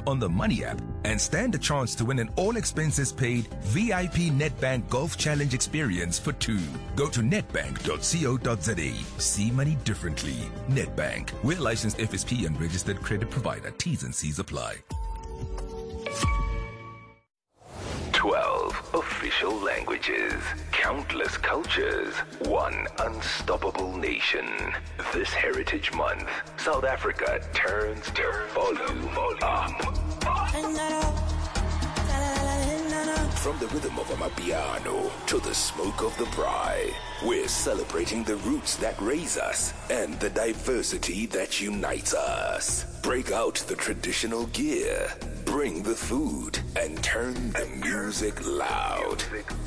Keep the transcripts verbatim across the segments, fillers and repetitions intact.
on the Money app and stand a chance to win an all-expenses-paid V I P Nedbank Golf Challenge experience for two. Go to nedbank dot co dot za. See money differently. Nedbank. We're licensed F S P and registered credit provider. T's and C's apply. twelve official languages, countless cultures, one unstoppable nation. This Heritage Month, South Africa turns the volume up. From the rhythm of amapiano to the smoke of the braai, we're celebrating the roots that raise us and the diversity that unites us. Break out the traditional gear, bring the food, and turn the music loud.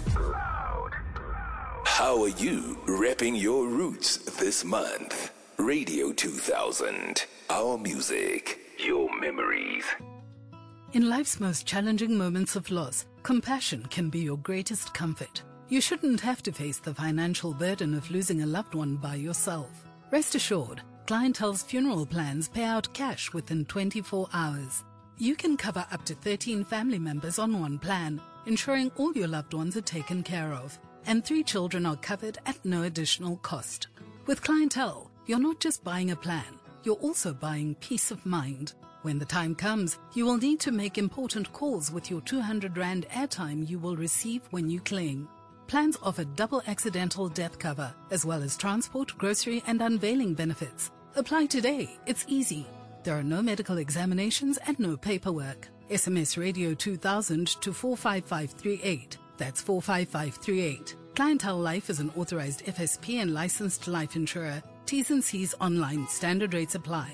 How are you repping your roots this month? Radio two thousand, our music, your memories. In life's most challenging moments of loss, compassion can be your greatest comfort. You shouldn't have to face the financial burden of losing a loved one by yourself. Rest assured, Clientele's funeral plans pay out cash within twenty-four hours. You can cover up to thirteen family members on one plan, ensuring all your loved ones are taken care of, and three children are covered at no additional cost. With Clientele, you're not just buying a plan, you're also buying peace of mind. When the time comes, you will need to make important calls with your two hundred rand airtime you will receive when you claim. Plans offer double accidental death cover, as well as transport, grocery, and unveiling benefits. Apply today. It's easy. There are no medical examinations and no paperwork. S M S Radio two thousand to four five five three eight. That's four five five three eight. Clientele Life is an authorized F S P and licensed life insurer. T's and C's online. Standard rates apply.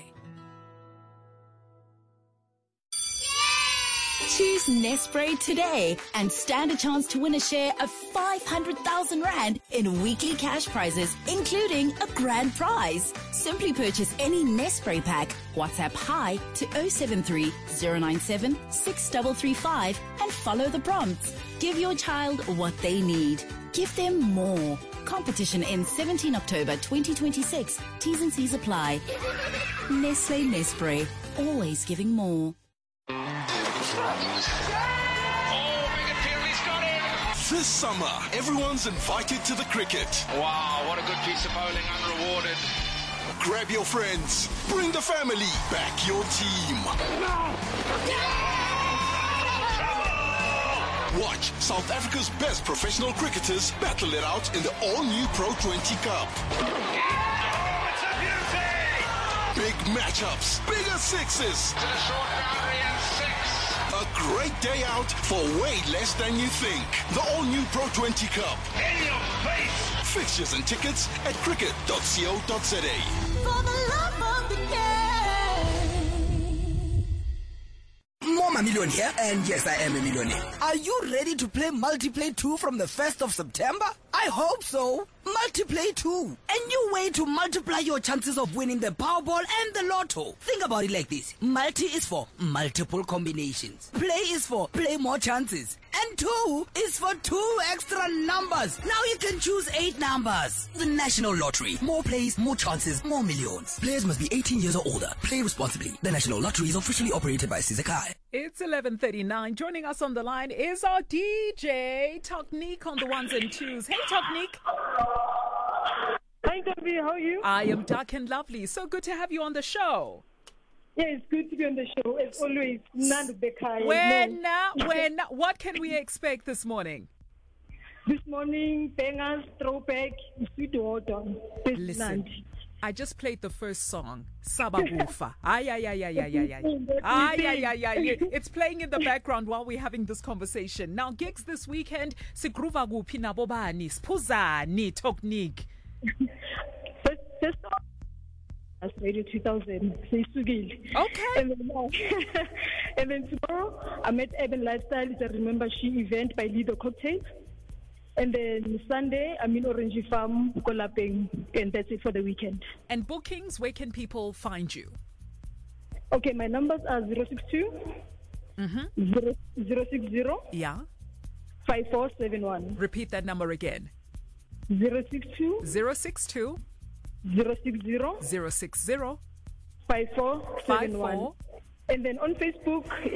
Choose Nespray today and stand a chance to win a share of five hundred thousand rand in weekly cash prizes, including a grand prize. Simply purchase any Nespray pack, WhatsApp hi to oh seven three, oh nine seven, six three three five and follow the prompts. Give your child what they need. Give them more. Competition ends seventeenth October twenty twenty-six. T's and C's apply. Nestle Nespray, always giving more. This summer, everyone's invited to the cricket. Wow, what a good piece of bowling, unrewarded. Grab your friends, bring the family, back your team. Watch South Africa's best professional cricketers battle it out in the all-new Pro twenty Cup. Oh, it's a beauty! Big matchups, bigger sixes. To the short boundary and six. A great day out for way less than you think. The all-new Pro twenty Cup. In your face! Fixtures and tickets at cricket dot co dot za. For the love of the game. More million here, and yes, I am a millionaire. Are you ready to play Multiplay two from the first of September? I hope so. Multiplay two. A new way to multiply your chances of winning the Powerball and the Lotto. Think about it like this. Multi is for multiple combinations. Play is for play more chances. And two is for two extra numbers. Now you can choose eight numbers. The National Lottery. More plays, more chances, more millions. Players must be eighteen years or older. Play responsibly. The National Lottery is officially operated by Sizakai. It's eleven thirty-nine. Joining us on the line is our D J, Toknique on the ones and twos. Hey, Toknique. Hi, Debbie. How are you? I am dark and lovely. So good to have you on the show. Yeah, it's good to be on the show. As always, Nando Bekai. When, no. when, what can we expect this morning? This morning, bangers, throwback, sweet water. Listen, I just played the first song, Sababufa. Ay, ay, ay, ay, ay, ay, ay. Ay, ay, ay, ay. It's playing in the background while we're having this conversation. Now, gigs this weekend, Sigruva Gupi Nabobani, Spuzani, Toknique. First, first Radio two thousand. Okay. And then, uh, and then tomorrow, I'm at Urban Lifestyle. It's a Remember She event by Lido Cocktails. And then Sunday, I'm in Orange Farm, Kolapeng, and that's it for the weekend. And bookings, where can people find you? Okay, my numbers are zero six two, mm-hmm. zero six zero, yeah. five four seven one. Repeat that number again. zero six two, zero six two, zero six zero, zero six zero, five four seven one. And then on Facebook,